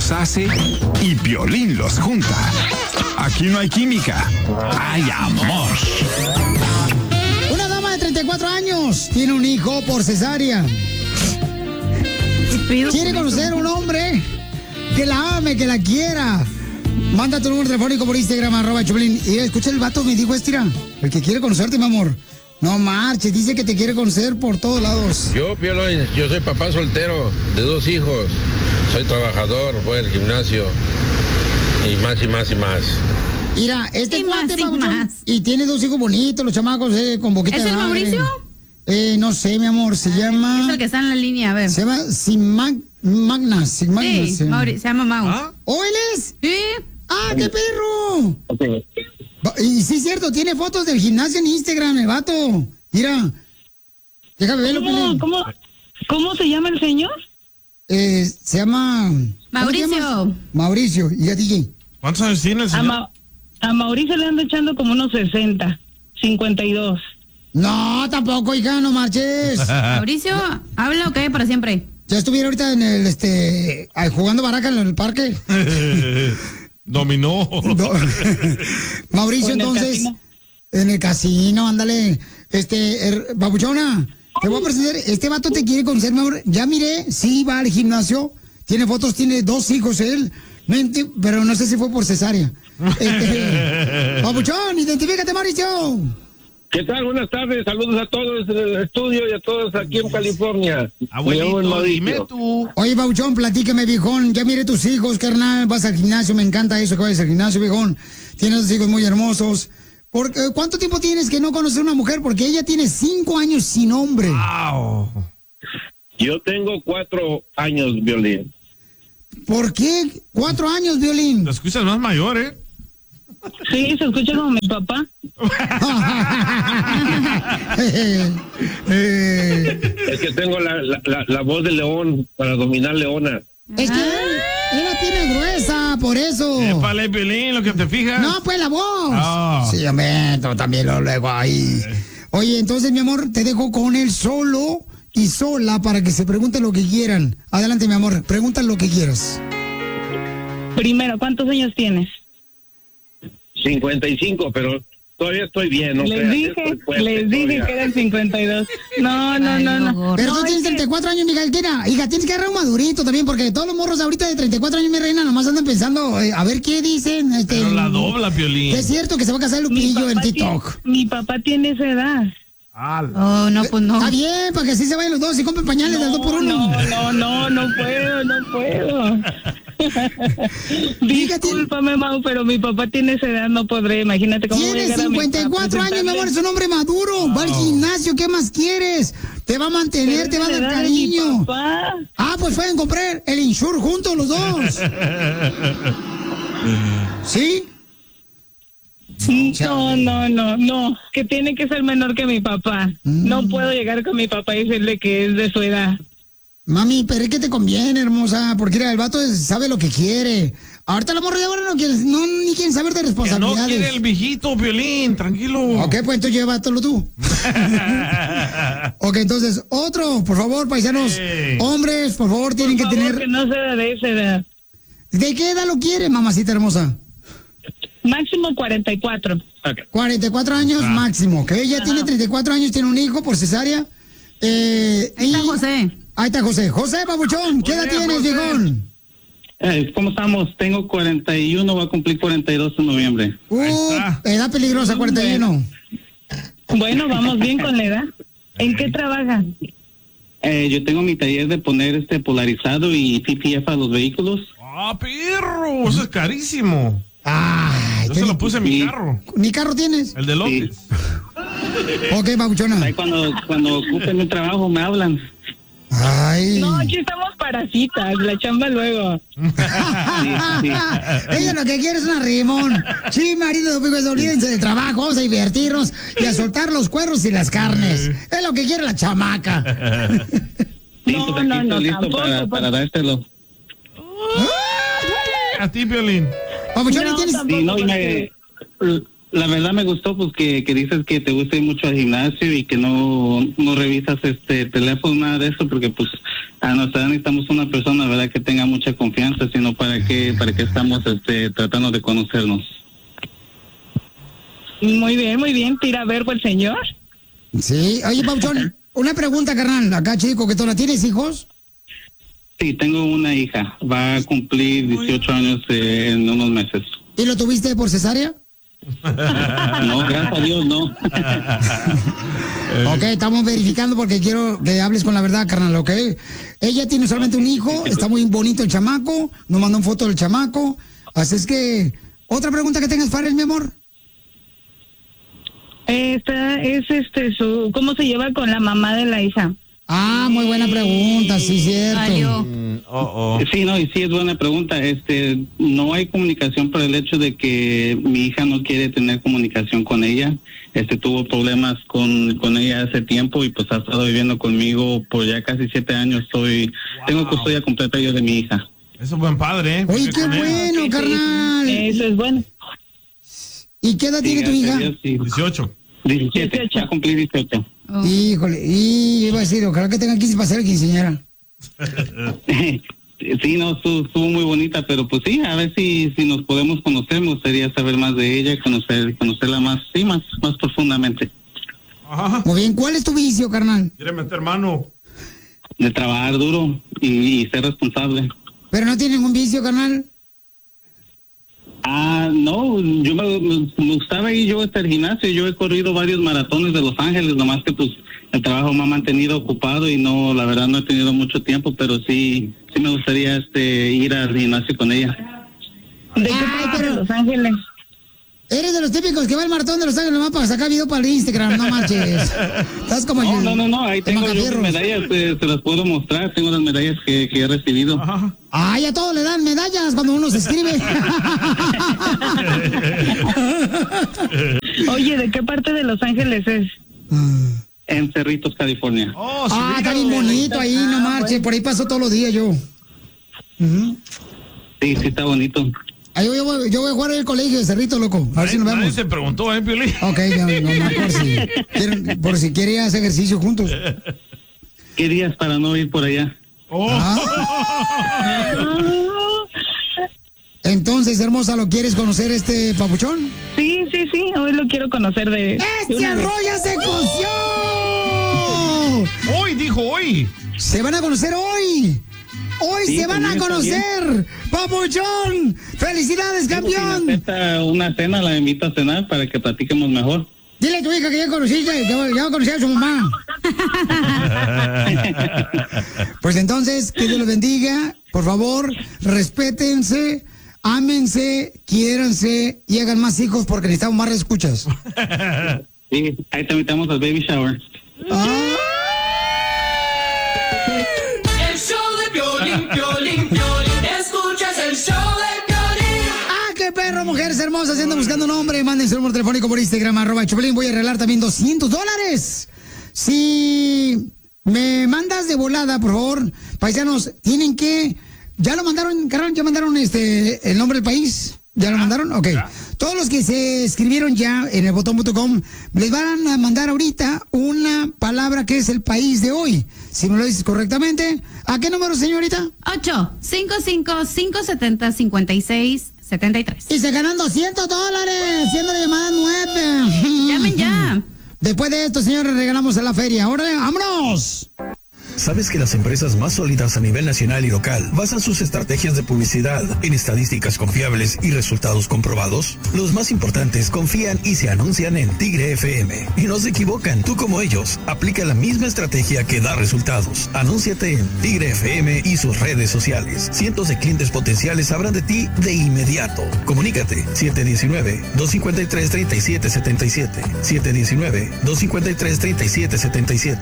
los hace y Piolín los junta. Aquí no hay química, hay amor. Una dama de 34 años tiene un hijo por cesárea. Quiere conocer a un hombre que la ame, que la quiera. Manda tu número telefónico por Instagram, @Choplin. Y escucha, el vato me dijo, estira, el que quiere conocerte, mi amor. No marches, dice que te quiere conocer por todos lados. Yo, Piolín, yo soy papá soltero de 2 hijos. Soy trabajador, voy al gimnasio. Y más y más y más. Mira, cuate, y tiene 2 hijos bonitos, los chamacos, con boquita de ¿Es el madre. Mauricio? No sé, mi amor, se llama... Es el que está en la línea, a ver. Se llama Magna. Sí, se llama Mau. ¿Ah? ¿Oh, él es? Sí. ¡Ah, qué perro! Y sí, es cierto, tiene fotos del gimnasio en Instagram, el vato. Mira. Déjame verlo. ¿Cómo se llama el señor? Se llama... Mauricio. Mauricio. ¿Y a DJ? ¿Cuántos años tiene el señor? A Mauricio le ando echando como unos 52. No, tampoco, hija, no marches. Mauricio, ¿habla o qué para siempre? Ya estuviera ahorita en el, jugando baraca en el parque. Dominó. Mauricio, entonces, en el casino, ándale. Babuchona, te voy a presentar, este vato te quiere conocer, mi amor. Ya miré, sí, va al gimnasio, tiene fotos, tiene 2 hijos él, pero no sé si fue por cesárea. Babuchón, identifícate, Mauricio. ¿Qué tal? Buenas tardes, saludos a todos en el estudio y a todos aquí en California. Abuelito, dime tú. Oye, Babuchón, platícame, viejón. Ya mire tus hijos, carnal. Vas al gimnasio, me encanta eso que vayas al gimnasio, viejón. Tienes 2 hijos muy hermosos. ¿Cuánto tiempo tienes que no conocer a una mujer? Porque ella tiene 5 años sin hombre. Wow. Yo tengo 4 años, Violín. ¿Por qué 4 años, Violín? Te escuchas más mayor, ¿eh? Sí, se escucha como mi papá. Es que tengo la voz de león para dominar leonas. Es que él la tiene gruesa, por eso. Épale, Piolín, lo que te fijas. No, pues la voz. Oh. Sí, hombre, también lo luego ahí. Oye, entonces, mi amor, te dejo con él solo y sola para que se pregunten lo que quieran. Adelante, mi amor, pregunta lo que quieras. Primero, ¿cuántos años tienes? 55, pero todavía estoy bien, ¿no? Les dije que eran 52. No. Pero tú tienes 34 años, Miguel. Hija, tienes que agarrar un madurito también, porque todos los morros ahorita de 34 años, mi reina, nomás andan pensando, a ver qué dicen. Pero la dobla, Piolín. Que es cierto que se va a casar Lupillo en TikTok. Mi papá tiene esa edad. Oh, no, pues no. Está bien, para que así se vayan los dos y compren pañales del 2 por 1. No puedo. Discúlpame, Mau, pero mi papá tiene esa edad, no podré. Imagínate cómo voy a Tienes llegar a 54 años, mi amor, es un hombre maduro. Va al gimnasio, ¿qué más quieres? Te va a mantener, te va a dar cariño. Pues pueden comprar el Insure juntos los dos. ¿Sí? No, que tiene que ser menor que mi papá. No puedo llegar con mi papá y decirle que es de su edad. Mami, pero es que te conviene, hermosa, porque mira, el vato sabe lo que quiere. Ahorita la morra de ahora ni quieren saber de responsabilidades. No quiere el viejito, Piolín, tranquilo. Ok, pues entonces llévatelo tú. Ok, entonces, otro, por favor, paisanos. Hombres, por favor, tienen que tener... que no sea de esa edad. ¿De qué edad lo quiere, mamacita hermosa? Máximo 44. Okay. 44 años máximo, que ella tiene 34 años, tiene un hijo por cesárea. Ahí está José. Ahí está José. José, babuchón, ¿qué edad tienes, viejón? ¿Cómo estamos? Tengo 41, voy a cumplir 42 en noviembre. Edad peligrosa, 41. Bueno, vamos bien con la edad. ¿En qué trabajan? Yo tengo mi taller de poner polarizado y PPF a los vehículos. ¡Ah, perro! Eso es carísimo. Ay, yo se lo puse en mi carro. ¿Mi carro tienes? El de López. Ok, babuchona. Ahí cuando ocupen un trabajo me hablan. Ay. No, aquí estamos para citas, la chamba luego. Ella lo que quiere es una rimón. Sí, marido, pues olvídense del trabajo, vamos a divertirnos y a soltar los cuernos y las carnes. Es lo que quiere la chamaca. No, listo para dártelo. A ti, Piolín. La verdad me gustó pues que dices que te gusta ir mucho al gimnasio y que no revisas teléfono, nada de eso, porque pues a nuestra edad necesitamos una persona, ¿verdad?, que tenga mucha confianza, sino para qué estamos tratando de conocernos. Muy bien, tira verbo el señor. Sí, oye, Pauchón, una pregunta, carnal, acá chico, que tú no tienes hijos. Sí, tengo una hija, va a cumplir 18 años en unos meses. ¿Y lo tuviste por cesárea? No, gracias a Dios, no. Ok, estamos verificando porque quiero que hables con la verdad, carnal, ¿ok? Ella tiene solamente un hijo, está muy bonito el chamaco, nos mandó una foto del chamaco, así es que, ¿otra pregunta que tengas para él, mi amor? Esta es ¿cómo se lleva con la mamá de la hija? Ah, muy buena pregunta, sí, cierto. Sí, no, y sí es buena pregunta. No hay comunicación por el hecho de que mi hija no quiere tener comunicación con ella. Tuvo problemas con ella hace tiempo y pues ha estado viviendo conmigo por ya casi 7 años. Tengo custodia completa yo de mi hija. Eso es buen padre, ¿eh? Oye, qué bueno, sí, carnal. Eso es bueno. ¿Y qué edad tiene tu hija? Sí. 18. 17, va a cumplir 18. Oh. Híjole, y iba a decir, ojalá que tenga 15 para ser quinceañera. Sí, no, estuvo muy bonita, pero pues sí, a ver si nos podemos conocer, me gustaría saber más de ella, conocerla más profundamente. Ajá. Muy bien, ¿cuál es tu vicio, carnal? Quiere meter mano. De trabajar duro y ser responsable. ¿Pero no tiene ningún vicio, carnal? No, yo me gustaba ir yo hasta el gimnasio, yo he corrido varios maratones de Los Ángeles, nomás que pues el trabajo me ha mantenido ocupado y no, la verdad no he tenido mucho tiempo, pero sí me gustaría ir al gimnasio con ella. ¿De qué parte de Los Ángeles? Eres de los típicos que va al maratón de Los Ángeles nomás para sacar video para el Instagram, no manches. Estás como yo. No, ahí tengo yo mis medallas, se las puedo mostrar, tengo las medallas que he recibido. Ajá. Ay, a todos le dan medallas cuando uno se escribe. Oye, ¿de qué parte de Los Ángeles es? En Cerritos, California. Oh, está bien bonito ahí, no marches, bueno. Por ahí paso todos los días yo. Sí, está bonito. Yo voy a jugar en el colegio de Cerrito, loco. A ver si nos vemos. Nadie se preguntó, Piolín. Ok, por si quiere hacer ejercicio juntos. ¿Qué días para no ir por allá? Entonces, hermosa, ¿lo quieres conocer papuchón? Sí, hoy lo quiero conocer de... ¡Este arroyo se coció! Hoy, dijo hoy. Se van a conocer hoy. Hoy sí, se van a conocer, papuchón. ¡Felicidades, campeón! Una cena, la invito a cenar para que platiquemos mejor. Dile a tu hija que ya conociste, ya conocí a su mamá. Pues entonces, que Dios los bendiga. Por favor, respétense, ámense, quiéranse y hagan más hijos porque necesitamos más escuchas. Sí, ahí te invitamos al baby shower. Escuchas el show de Piolín. ¡Qué perro, mujeres hermosas! Ando buscando un hombre. Manden su número telefónico por Instagram, @Choplin. Voy a arreglar también $200. Si me mandas de volada, por favor, paisanos, tienen que... ¿Ya lo mandaron, Carol? ¿Ya mandaron el nombre del país? ¿Ya lo mandaron? Ok. Todos los que se escribieron ya en el botón.com, les van a mandar ahorita una palabra que es el país de hoy. Si me lo dices correctamente. ¿A qué número, señorita? 855-570-5673. Y se ganan $200, siendo la llamada 9. Llamen ya. Después de esto, señores, regalamos a la feria. Ahora, ¡vámonos! ¿Sabes que las empresas más sólidas a nivel nacional y local basan sus estrategias de publicidad en estadísticas confiables y resultados comprobados? Los más importantes confían y se anuncian en Tigre FM. Y no se equivocan, tú como ellos, aplica la misma estrategia que da resultados. Anúnciate en Tigre FM y sus redes sociales. Cientos de clientes potenciales sabrán de ti de inmediato. Comunícate 719-253-3777. 719-253-3777.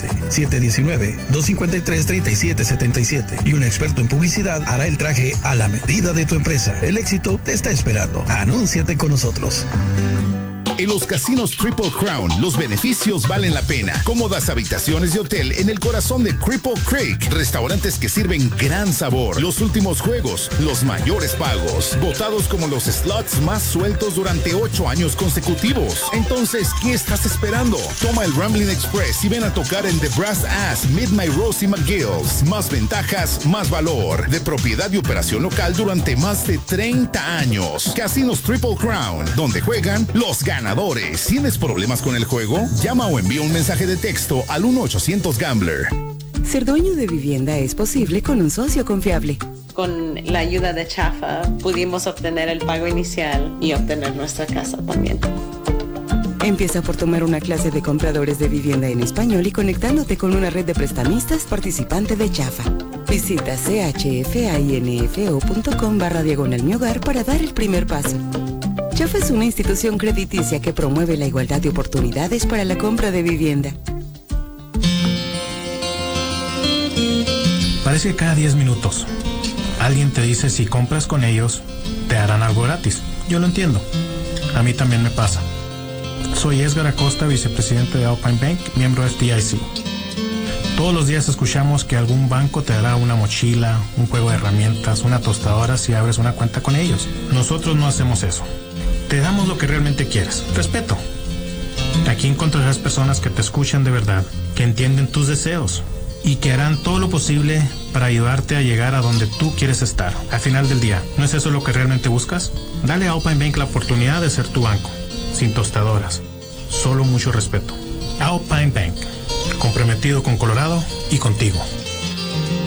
719-253-3777 y un experto en publicidad hará el traje a la medida de tu empresa. El éxito te está esperando. Anúnciate con nosotros. En los casinos Triple Crown, los beneficios valen la pena. Cómodas habitaciones de hotel en el corazón de Cripple Creek. Restaurantes que sirven gran sabor. Los últimos juegos, los mayores pagos. Votados como los slots más sueltos durante 8 años consecutivos. Entonces, ¿qué estás esperando? Toma el Rambling Express y ven a tocar en The Brass Ass, Midnight Rose y McGill's. Más ventajas, más valor. De propiedad y operación local durante más de 30 años. Casinos Triple Crown, donde juegan los ganadores. ¿Tienes problemas con el juego? Llama o envía un mensaje de texto al 1-800-GAMBLER. Ser dueño de vivienda es posible con un socio confiable. Con la ayuda de Chafa pudimos obtener el pago inicial y obtener nuestra casa también. Empieza por tomar una clase de compradores de vivienda en español y conectándote con una red de prestamistas participante de Chafa. Visita chfainfo.com/diagonal-mi-hogar para dar el primer paso. Chafa es una institución crediticia que promueve la igualdad de oportunidades para la compra de vivienda. Parece que cada 10 minutos alguien te dice si compras con ellos te harán algo gratis. Yo lo entiendo. A mí también me pasa. Soy Edgar Acosta, vicepresidente de Alpine Bank, miembro de FDIC. Todos los días escuchamos que algún banco te dará una mochila, un juego de herramientas, una tostadora si abres una cuenta con ellos. Nosotros no hacemos eso. Te damos lo que realmente quieres, respeto. Aquí encontrarás personas que te escuchan de verdad, que entienden tus deseos y que harán todo lo posible para ayudarte a llegar a donde tú quieres estar. Al final del día, ¿no es eso lo que realmente buscas? Dale a Alpine Bank la oportunidad de ser tu banco, sin tostadoras, solo mucho respeto. Alpine Bank, comprometido con Colorado y contigo.